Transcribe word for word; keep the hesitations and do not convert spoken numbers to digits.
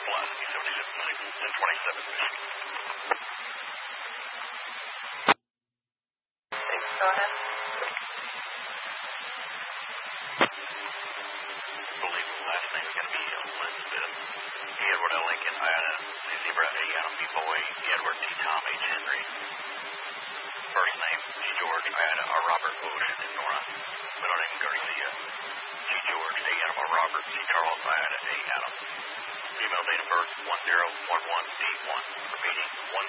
Flight B seventy-seven six and twenty-seven, Michigan. Go ahead. I believe the last name is going to be Elizabeth. Edward L. Lincoln, Iona, C. Zebra, A. Adam, B. Boy, Edward T. Tom, H. Henry. First name, G. George, Iona, R. Robert, Ocean, and Nora. Middle name, Garcia, G. George, A. Adam, R. Robert, C. Charles, Iona, A. Adam. Female date of birth, one zero one one D one. Repeating, one